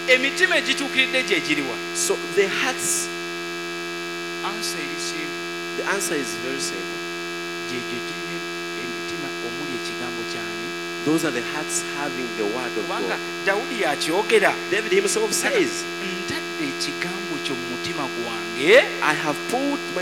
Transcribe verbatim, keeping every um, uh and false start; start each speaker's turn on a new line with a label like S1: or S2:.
S1: emitima egituukiridde gye giriwa?
S2: So the hearts,
S1: Answer eri simple.
S2: the answer is very simple.
S1: Gyegyo girimu emitima omuli ekigambo kyani?
S2: Those are the hearts having the word of
S1: Kubanga
S2: God.
S1: Dawudi yakyogera.
S2: David himself says,
S1: Ntadde ekigambo kyo mu mutima gwange.
S2: I have put my